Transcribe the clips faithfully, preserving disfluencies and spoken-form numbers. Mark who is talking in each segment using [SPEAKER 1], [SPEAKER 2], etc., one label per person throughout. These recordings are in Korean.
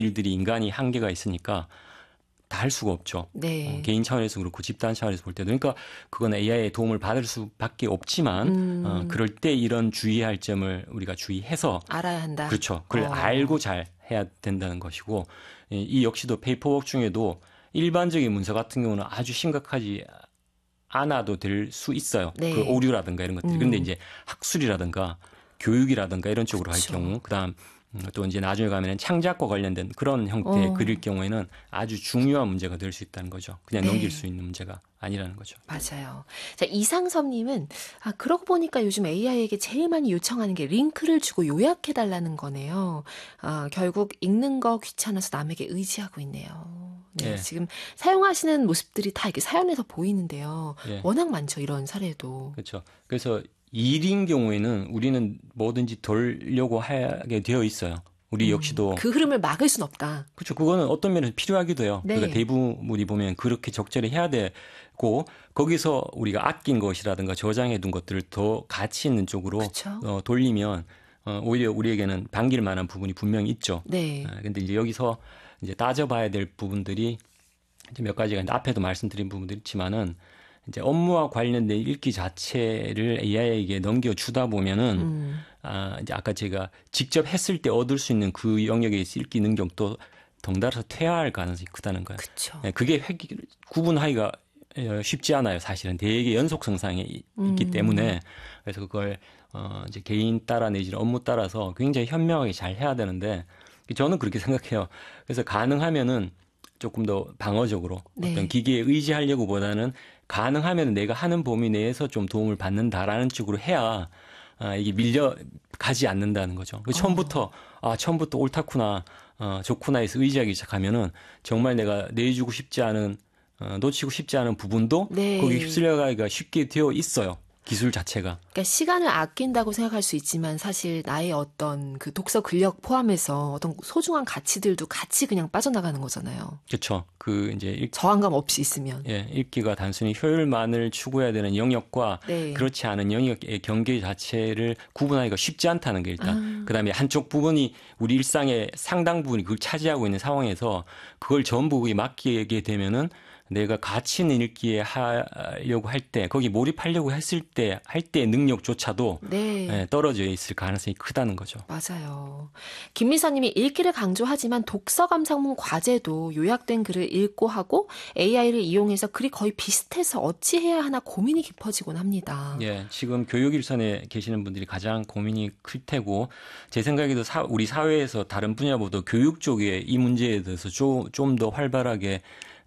[SPEAKER 1] 일들이 인간이 한계가 있으니까 다 할 수가 없죠.
[SPEAKER 2] 네.
[SPEAKER 1] 어, 개인 차원에서 그렇고 집단 차원에서 볼 때도. 그러니까 그건 에이아이의 도움을 받을 수밖에 없지만
[SPEAKER 2] 음.
[SPEAKER 1] 어, 그럴 때 이런 주의할 점을 우리가 주의해서
[SPEAKER 2] 알아야 한다.
[SPEAKER 1] 그렇죠. 그걸
[SPEAKER 2] 어.
[SPEAKER 1] 알고 잘 해야 된다는 것이고 이, 이 역시도 페이퍼워크 중에도 일반적인 문서 같은 경우는 아주 심각하지 않아도 될 수 있어요.
[SPEAKER 2] 네.
[SPEAKER 1] 그 오류라든가 이런 것들이.
[SPEAKER 2] 음.
[SPEAKER 1] 그런데 이제 학술이라든가 교육이라든가 이런 쪽으로
[SPEAKER 2] 그쵸.
[SPEAKER 1] 할 경우 그다음 또 이제 나중에 가면은 창작과 관련된 그런 형태의
[SPEAKER 2] 어.
[SPEAKER 1] 글일 경우에는 아주 중요한 문제가 될 수 있다는 거죠. 그냥
[SPEAKER 2] 네.
[SPEAKER 1] 넘길 수 있는 문제가 아니라는 거죠.
[SPEAKER 2] 맞아요. 자, 이상섭님은 아 그러고 보니까 요즘 에이아이에게 제일 많이 요청하는 게 링크를 주고 요약해달라는 거네요. 아, 결국 읽는 거 귀찮아서 남에게 의지하고 있네요. 네,
[SPEAKER 1] 예.
[SPEAKER 2] 지금 사용하시는 모습들이 다 이렇게 사연에서 보이는데요.
[SPEAKER 1] 예.
[SPEAKER 2] 워낙 많죠, 이런 사례도.
[SPEAKER 1] 그렇죠. 그래서 일인 경우에는 우리는 뭐든지 돌려고 하게 되어 있어요. 우리 역시도.
[SPEAKER 2] 음, 그 흐름을 막을 순 없다.
[SPEAKER 1] 그렇죠. 그거는 어떤 면에서 필요하기도 해요.
[SPEAKER 2] 네.
[SPEAKER 1] 그러니까 대부분이 보면 그렇게 적절히 해야 되고 거기서 우리가 아낀 것이라든가 저장해 둔 것들을 더 가치 있는 쪽으로 어, 돌리면 어, 오히려 우리에게는 반길 만한 부분이 분명히 있죠.
[SPEAKER 2] 네.
[SPEAKER 1] 아, 근데 이제 여기서 이제 따져봐야 될 부분들이 이제 몇 가지가 있는데 앞에도 말씀드린 부분들이 있지만은 이제 업무와 관련된 읽기 자체를 에이아이에게 넘겨주다 보면은
[SPEAKER 2] 음.
[SPEAKER 1] 아, 이제 아까 제가 직접 했을 때 얻을 수 있는 그 영역의 읽기 능력도 덩달아서 퇴화할 가능성이 크다는 거예요.
[SPEAKER 2] 그쵸.
[SPEAKER 1] 네, 그게 획, 구분하기가 쉽지 않아요. 사실은 되게 연속성상에 있기
[SPEAKER 2] 음.
[SPEAKER 1] 때문에 그래서 그걸 어, 이제 개인 따라 내지는 업무 따라서 굉장히 현명하게 잘 해야 되는데 저는 그렇게 생각해요. 그래서 가능하면은 조금 더 방어적으로
[SPEAKER 2] 네.
[SPEAKER 1] 어떤 기계에 의지하려고 보다는 가능하면 내가 하는 범위 내에서 좀 도움을 받는다라는 쪽으로 해야 아, 이게 밀려가지 않는다는 거죠. 처음부터 아 처음부터 옳다구나 어, 좋구나 해서 의지하기 시작하면은 정말 내가 내주고 싶지 않은 어, 놓치고 싶지 않은 부분도
[SPEAKER 2] 네.
[SPEAKER 1] 거기 휩쓸려가기가 쉽게 되어 있어요. 기술 자체가.
[SPEAKER 2] 그러니까 시간을 아낀다고 생각할 수 있지만 사실 나의 어떤 그 독서 근력 포함해서 어떤 소중한 가치들도 같이 그냥 빠져나가는 거잖아요.
[SPEAKER 1] 그렇죠. 그 이제 읽,
[SPEAKER 2] 저항감 없이 있으면.
[SPEAKER 1] 예, 읽기가 단순히 효율만을 추구해야 되는 영역과
[SPEAKER 2] 네.
[SPEAKER 1] 그렇지 않은 영역의 경계 자체를 구분하기가 쉽지 않다는 게 일단.
[SPEAKER 2] 아.
[SPEAKER 1] 그다음에 한쪽 부분이 우리 일상의 상당 부분이 그걸 차지하고 있는 상황에서 그걸 전부 그게 맡기게 되면은 내가 가치 있는 읽기에 하려고 할 때 거기 몰입하려고 했을 때 할 때의 능력조차도
[SPEAKER 2] 네.
[SPEAKER 1] 예, 떨어져 있을 가능성이 크다는 거죠.
[SPEAKER 2] 맞아요. 김미사님이 읽기를 강조하지만 독서 감상문 과제도 요약된 글을 읽고 하고 에이아이를 이용해서 글이 거의 비슷해서 어찌해야 하나 고민이 깊어지곤 합니다.
[SPEAKER 1] 예, 지금 교육 일선에 계시는 분들이 가장 고민이 클 테고 제 생각에도 사, 우리 사회에서 다른 분야보다 교육 쪽에 이 문제에 대해서 좀 더 활발하게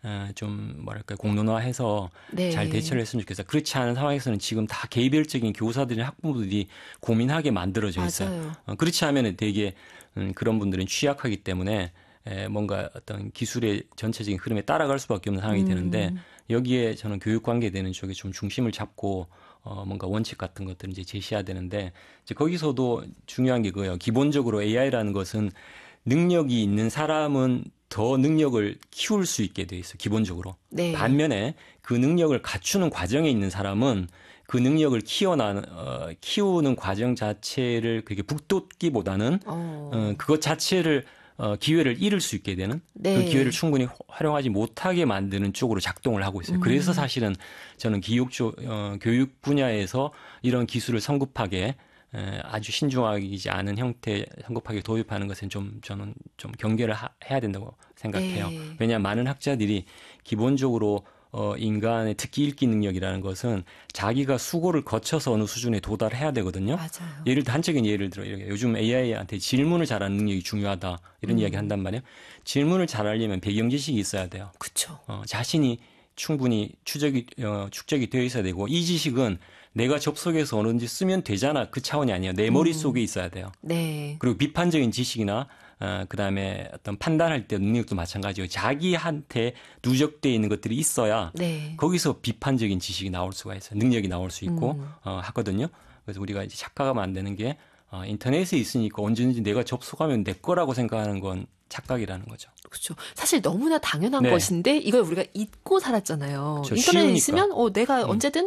[SPEAKER 1] 좀 뭐랄까 공론화해서
[SPEAKER 2] 네.
[SPEAKER 1] 잘 대처를 했으면 좋겠어요. 그렇지 않은 상황에서는 지금 다 개별적인 교사들이나 학부모들이 고민하게 만들어져 있어요.
[SPEAKER 2] 맞아요.
[SPEAKER 1] 어, 그렇지 않으면 되게 음, 그런 분들은 취약하기 때문에 에, 뭔가 어떤 기술의 전체적인 흐름에 따라갈 수밖에 없는 상황이
[SPEAKER 2] 음.
[SPEAKER 1] 되는데 여기에 저는 교육 관계되는 쪽에 좀 중심을 잡고 어, 뭔가 원칙 같은 것들을 이제 제시해야 되는데 이제 거기서도 중요한 게 그거예요. 기본적으로 에이아이라는 것은 능력이 있는 사람은 더 능력을 키울 수 있게 돼 있어요. 기본적으로.
[SPEAKER 2] 네.
[SPEAKER 1] 반면에 그 능력을 갖추는 과정에 있는 사람은 그 능력을 키워나 어, 키우는 과정 자체를 그렇게 북돋기보다는
[SPEAKER 2] 어.
[SPEAKER 1] 어, 그것 자체를 어, 기회를 잃을 수 있게 되는
[SPEAKER 2] 네.
[SPEAKER 1] 그 기회를 충분히 활용하지 못하게 만드는 쪽으로 작동을 하고 있어요.
[SPEAKER 2] 음.
[SPEAKER 1] 그래서 사실은 저는 교육 쪽 어, 교육 분야에서 이런 기술을 성급하게 에, 아주 신중하지 않은 형태 성급하게 도입하는 것은 좀 저는 좀 경계를 하, 해야 된다고 생각해요.
[SPEAKER 2] 네.
[SPEAKER 1] 왜냐하면 많은 학자들이 기본적으로 어, 인간의 특히 읽기 능력이라는 것은 자기가 수고를 거쳐서 어느 수준에 도달해야 되거든요.
[SPEAKER 2] 맞아요.
[SPEAKER 1] 예를 들어 단적인 예를 들어 이렇게 요즘 에이아이한테 질문을 잘하는 능력이 중요하다 이런
[SPEAKER 2] 음.
[SPEAKER 1] 이야기 한단 말이에요. 질문을 잘하려면 배경 지식이 있어야 돼요.
[SPEAKER 2] 그렇죠.
[SPEAKER 1] 어, 자신이 충분히 추적이 어, 축적이 되어 있어야 되고 이 지식은 내가 접속해서 어느든지 쓰면 되잖아 그 차원이 아니에요. 내 머릿속에 있어야 돼요.
[SPEAKER 2] 네.
[SPEAKER 1] 그리고 비판적인 지식이나 어, 그다음에 어떤 판단할 때 능력도 마찬가지고 자기한테 누적되어 있는 것들이 있어야
[SPEAKER 2] 네.
[SPEAKER 1] 거기서 비판적인 지식이 나올 수가 있어요. 능력이 나올 수 있고
[SPEAKER 2] 음.
[SPEAKER 1] 어, 하거든요. 그래서 우리가 이제 착각하면 안 되는 게 어, 인터넷에 있으니까 언제든지 내가 접속하면 내 거라고 생각하는 건 착각이라는 거죠.
[SPEAKER 2] 그렇죠. 사실 너무나 당연한
[SPEAKER 1] 네.
[SPEAKER 2] 것인데 이걸 우리가 잊고 살았잖아요.
[SPEAKER 1] 그렇죠.
[SPEAKER 2] 인터넷에
[SPEAKER 1] 쉬우니까.
[SPEAKER 2] 있으면 어, 내가
[SPEAKER 1] 음.
[SPEAKER 2] 언제든